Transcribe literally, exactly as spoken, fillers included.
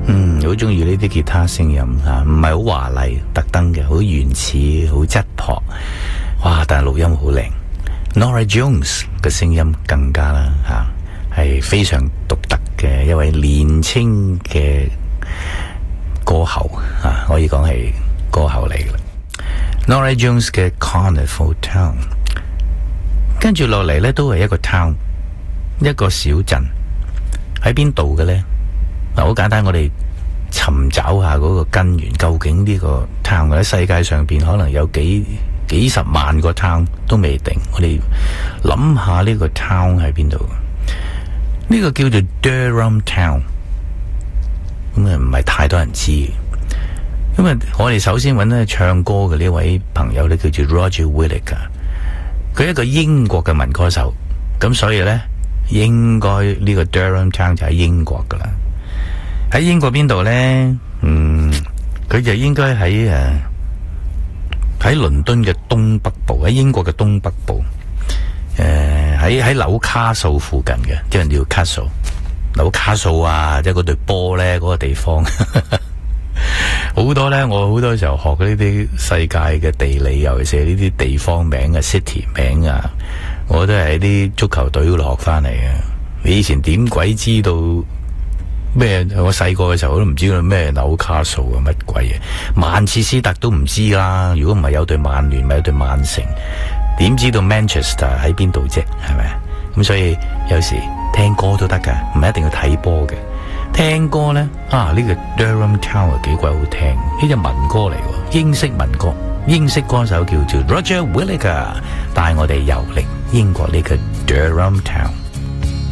嗯，好中意呢啲吉他聲音吓，唔係好華麗，特登嘅，好原始，好質樸。哇！但係錄音好靚。Norah Jones 嘅聲音更加啦吓，係非常獨特嘅一位年輕嘅歌后啊，可以講係歌后嚟嘅。Norah Jones 嘅 Carnival Town， 跟住落嚟呢都係一個 town， 一個小鎮，喺邊度嘅呢？嗱，好簡單，我哋尋找下嗰個根源，究竟呢個 town 喺世界上邊可能有幾幾十萬個 town 都未定。我哋諗下呢個 town 喺邊度？呢個叫做 Durham Town， 咁啊唔係太多人知。因為我哋首先揾咧唱歌嘅呢位朋友咧，叫做 Roger Whittaker， 佢係一個英國嘅民歌手，咁所以呢，應該呢個 Durham Town 就喺英國噶啦。喺英國邊度呢？嗯，佢就應該喺誒喺倫敦嘅東北部，喺英國嘅東北部。誒喺喺紐卡素附近嘅，啲人叫卡素，紐卡素啊，即係嗰隊波呢，嗰、嗰個地方。好多呢，我好多時候學呢啲世界嘅地理，尤其是呢啲地方名啊、city 名啊，我都係喺啲足球隊嗰度學翻嚟嘅。你以前點鬼知道？咩？我細個嘅時候我都唔知道咩紐卡素啊，乜鬼嘢？曼徹斯特都唔知啦。如果唔係有隊曼聯，咪有隊曼城，點知道 Manchester 喺邊度啫？係咪？咁所以有時聽歌都得噶，唔係一定要睇波嘅。聽歌呢，啊呢、這個 Durham Town 啊幾鬼好聽，呢隻民歌嚟，英式民歌，英式歌手叫做 Roger Whittaker， 帶我哋遊歷英國呢個 Durham Town。